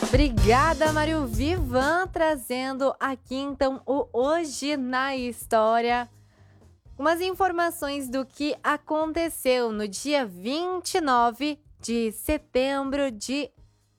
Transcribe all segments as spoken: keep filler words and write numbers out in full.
Obrigada, Mário Vivan, trazendo aqui então o Hoje na História. Umas informações do que aconteceu no dia vinte e nove de setembro de...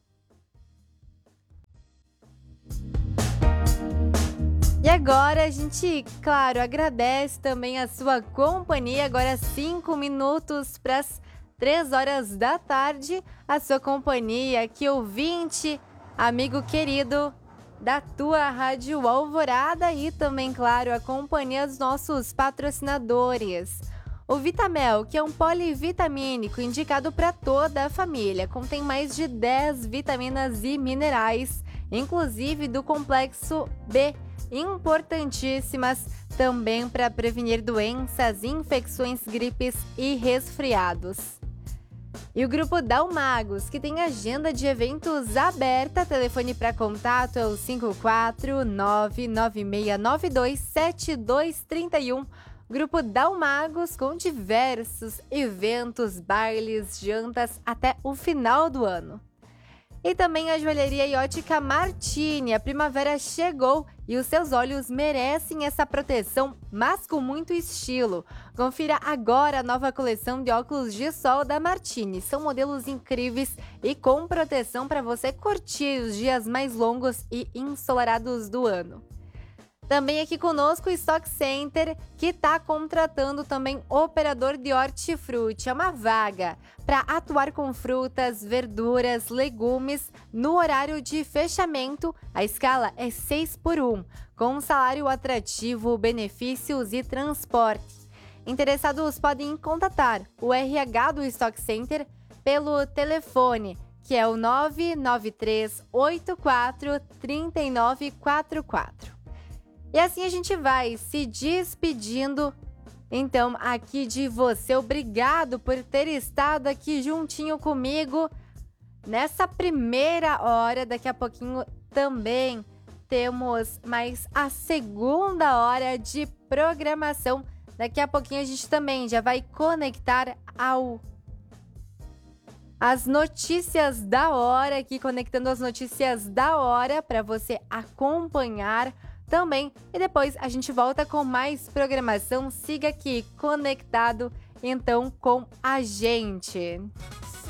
E agora a gente, claro, agradece também a sua companhia. Agora cinco minutos para as três horas da tarde. A sua companhia, que ouvinte, amigo querido da tua Rádio Alvorada, e também, claro, a companhia dos nossos patrocinadores. O Vitamel, que é um polivitamínico indicado para toda a família, contém mais de dez vitaminas e minerais, inclusive do complexo B, importantíssimas também para prevenir doenças, infecções, gripes e resfriados. E o Grupo Dalmagos, que tem agenda de eventos aberta. Telefone para contato é o cinco quatro nove nove seis nove dois sete dois três um. Grupo Dalmagos, com diversos eventos, bailes, jantas até o final do ano. E também a joalheria e ótica Martini. A primavera chegou e os seus olhos merecem essa proteção, mas com muito estilo. Confira agora a nova coleção de óculos de sol da Martini. São modelos incríveis e com proteção para você curtir os dias mais longos e ensolarados do ano. Também aqui conosco o Stock Center, que está contratando também operador de hortifruti. É uma vaga para atuar com frutas, verduras, legumes no horário de fechamento. A escala é seis por um, com um salário atrativo, benefícios e transporte. Interessados podem contatar o R H do Stock Center pelo telefone, que é o nove nove três oito quatro três nove quatro quatro. E assim a gente vai se despedindo, então, aqui de você. Obrigado por ter estado aqui juntinho comigo nessa primeira hora. Daqui a pouquinho também temos mais a segunda hora de programação. Daqui a pouquinho a gente também já vai conectar ao... as notícias da hora, aqui conectando as notícias da hora para você acompanhar também. E depois a gente volta com mais programação. Siga aqui conectado então com a gente.